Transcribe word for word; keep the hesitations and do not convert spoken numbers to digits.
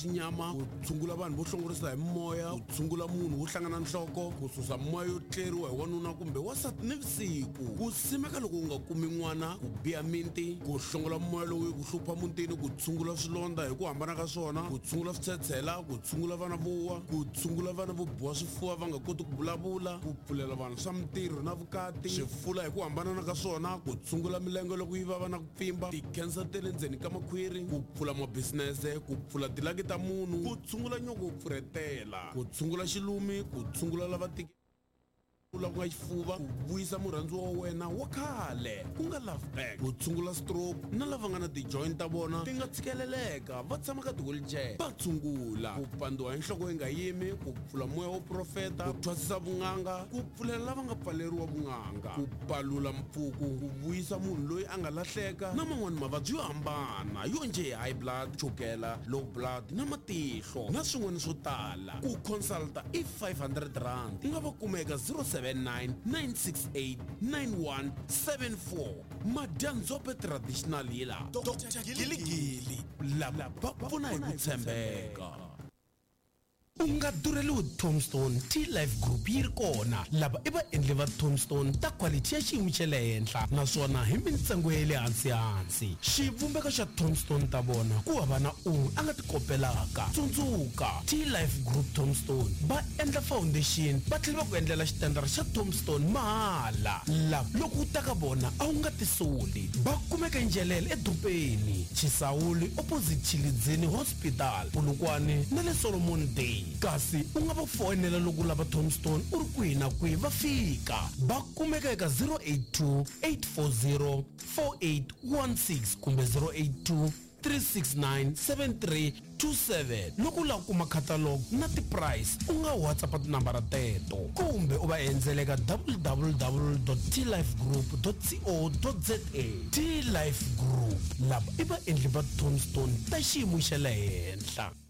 xinyama ku tshungula vanhu vo hlongorisa hi moya ku tshungula munhu wo hlangana nhloko ku susa moya yo tleriwa hi wanuna kumbe wasati nivusiku ku simeka loko u nga kumi n'wana ku biya miti ku hlongola moya lowu ku hlupha mutini ku tshungula swilondza hi ku hambana ka swona ku tshungula switshetshela ku tshungula vana vo wa ku tshungula vana vo boha swifuva va nga koti ku vulavula ku pfulela vanhu swa mintirho na vukati swifula hi ku hambana ka swona ku tshungula milenge loko yi vava na ku pfimba tikhensa ta le ndzeni ka makhwiri ku pfula mabisinese ku pfula tilaki ta munhu ku tshungula nyoko ku pfuretela ku tshungula xilumi ku tshungula lava tiki la ku nga xifuva ku vuyisa murhandziwa wa wena wa khale ku nga love back ku tshungula stroke na lava nga na ti-joint ta vona ti nga tshikeleleka va tshama ka ti-wheelchair va tshungula ku pandiwa hi nhloko yi nga yimi ku pfula moya wo profeta ku thwasisa vun'anga ku pfulela lava nga pfaleriwa vun'anga ku palula mpfuku ku vuyisa munhu loyi a nga lahleka na man'wani mavabyi yo hambana yo njhe high blood chukela low blood na matihlo na swin'wana swo tala ku consulta i five hundred rand ti nga va kumeka zero seven seven nine nine six eight nine one seven four Madanzope Traditional Healer Doctor Giligili lava va pfuna hi ku tshembeka. U nga durheliwi Tombstone T-Life Group yi ri kona lava i vaendli va Tombstone ta quality ya xiyimo xa le henhla naswona hi mintsengo ya le hansi hansi. Xivumbeko xa Tombstone ta vona ku hava na un'we a nga ti kopelaka. Tsundzuka T-Life Group Tombstone va endla foundation va tlhela va ku endlela xitendara xa Tombstone mahala lava loko u ta ka vona a wu nga ti soli. Va kumeka Njelele edrupeni Chisawuli opposite Chilidzini Hospital Polokwane na le Solomon Day. Kasi u nga va fonela loko lava Tombstone u ri kwihi na kwihi va fika. Va kumeka eka zero eight two eight four zero four eight one six kumbe zero eight two three six nine seven three two seven. Loko u lava ku kuma catalog na ti-price u nga WhatsApp tinambara teto kumbe u va endzela eka w w w dot t life group dot co dot za. T-Life Group lava i vaendli va Tombstone ta xiyimo xa le henhla.